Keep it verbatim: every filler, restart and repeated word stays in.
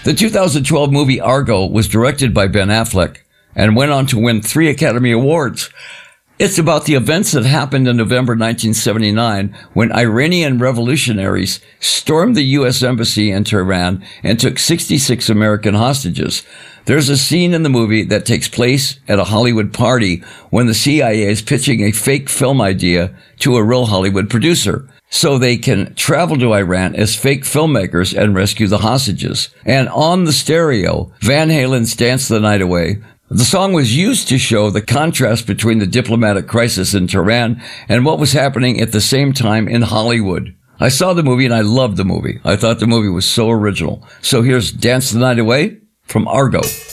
The two thousand twelve movie Argo was directed by Ben Affleck and went on to win three Academy Awards. It's about the events that happened in November nineteen seventy-nine when Iranian revolutionaries stormed the U S Embassy in Tehran and took sixty-six American hostages. There's a scene in the movie that takes place at a Hollywood party when the C I A is pitching a fake film idea to a real Hollywood producer, so they can travel to Iran as fake filmmakers and rescue the hostages. And on the stereo, Van Halen's Dance the Night Away. The song was used to show the contrast between the diplomatic crisis in Tehran and what was happening at the same time in Hollywood. I saw the movie and I loved the movie. I thought the movie was so original. So here's Dance the Night Away from Argo.